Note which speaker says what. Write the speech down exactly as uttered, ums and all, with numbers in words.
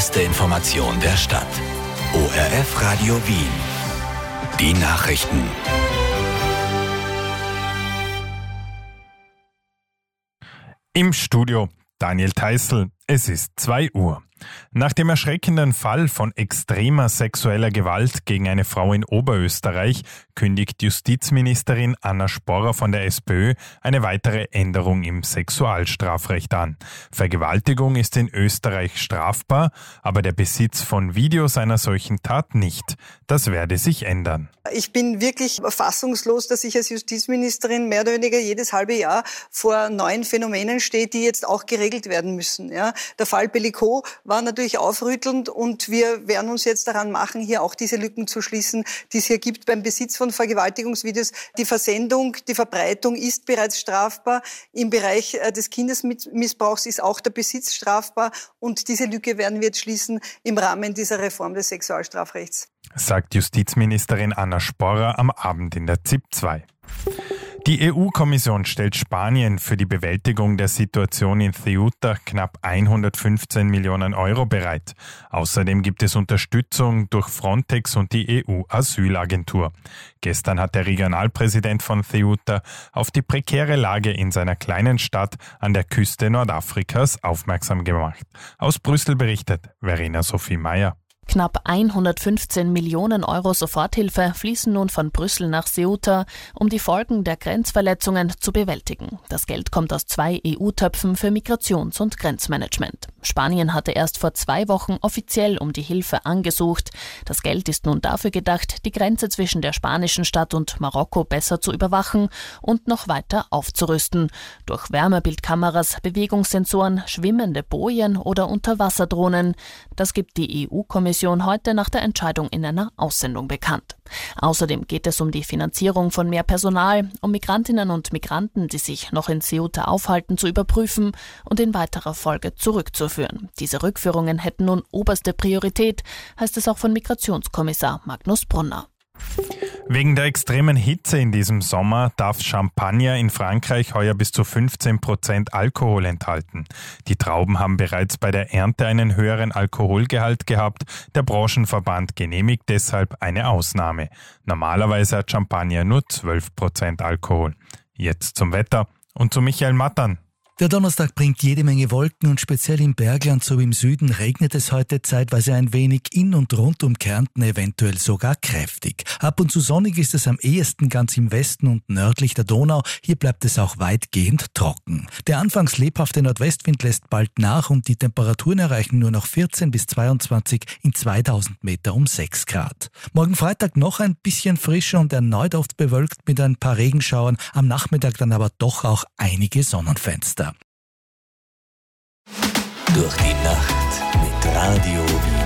Speaker 1: beste Information der Stadt. O R F Radio Wien. Die Nachrichten.
Speaker 2: Im Studio Daniel Theißl. Es ist zwei Uhr. Nach dem erschreckenden Fall von extremer sexueller Gewalt gegen eine Frau in Oberösterreich kündigt Justizministerin Anna Sporrer von der SPÖ eine weitere Änderung im Sexualstrafrecht an. Vergewaltigung ist in Österreich strafbar, aber der Besitz von Videos einer solchen Tat nicht. Das werde sich ändern.
Speaker 3: Ich bin wirklich fassungslos, dass ich als Justizministerin mehr oder weniger jedes halbe Jahr vor neuen Phänomenen stehe, die jetzt auch geregelt werden müssen. Ja, der Fall Bellico war natürlich aufrüttelnd und wir werden uns jetzt daran machen, hier auch diese Lücken zu schließen, die es hier gibt beim Besitz von Vergewaltigungsvideos. Die Versendung, die Verbreitung ist bereits strafbar. Im Bereich des Kindesmissbrauchs ist auch der Besitz strafbar und diese Lücke werden wir jetzt schließen im Rahmen dieser Reform des Sexualstrafrechts.
Speaker 2: Sagt Justizministerin Anna Sporrer am Abend in der Z I P zwei. Die E U-Kommission stellt Spanien für die Bewältigung der Situation in Ceuta knapp hundertfünfzehn Millionen Euro bereit. Außerdem gibt es Unterstützung durch Frontex und die E U-Asylagentur. Gestern hat der Regionalpräsident von Ceuta auf die prekäre Lage in seiner kleinen Stadt an der Küste Nordafrikas aufmerksam gemacht. Aus Brüssel berichtet Verena Sophie Meyer.
Speaker 4: Knapp hundertfünfzehn Millionen Euro Soforthilfe fließen nun von Brüssel nach Ceuta, um die Folgen der Grenzverletzungen zu bewältigen. Das Geld kommt aus zwei E U-Töpfen für Migrations- und Grenzmanagement. Spanien hatte erst vor zwei Wochen offiziell um die Hilfe angesucht. Das Geld ist nun dafür gedacht, die Grenze zwischen der spanischen Stadt und Marokko besser zu überwachen und noch weiter aufzurüsten. Durch Wärmebildkameras, Bewegungssensoren, schwimmende Bojen oder Unterwasserdrohnen. Das gibt die E U-Kommission heute nach der Entscheidung in einer Aussendung bekannt. Außerdem geht es um die Finanzierung von mehr Personal, um Migrantinnen und Migranten, die sich noch in Ceuta aufhalten, zu überprüfen und in weiterer Folge zurückzuführen. Diese Rückführungen hätten nun oberste Priorität, heißt es auch von Migrationskommissar Magnus Brunner.
Speaker 2: Wegen der extremen Hitze in diesem Sommer darf Champagner in Frankreich heuer bis zu fünfzehn Prozent Alkohol enthalten. Die Trauben haben bereits bei der Ernte einen höheren Alkoholgehalt gehabt. Der Branchenverband genehmigt deshalb eine Ausnahme. Normalerweise hat Champagner nur zwölf Prozent Alkohol. Jetzt zum Wetter und zu Michael Mattern.
Speaker 5: Der Donnerstag bringt jede Menge Wolken und speziell im Bergland sowie im Süden regnet es heute zeitweise ein wenig, in und rund um Kärnten eventuell sogar kräftig. Ab und zu sonnig ist es am ehesten ganz im Westen und nördlich der Donau. Hier bleibt es auch weitgehend trocken. Der anfangs lebhafte Nordwestwind lässt bald nach und die Temperaturen erreichen nur noch vierzehn bis zweiundzwanzig in zweitausend Meter um sechs Grad. Morgen Freitag noch ein bisschen frischer und erneut oft bewölkt mit ein paar Regenschauern, am Nachmittag dann aber doch auch einige Sonnenfenster.
Speaker 1: Durch die Nacht mit Radio Wien.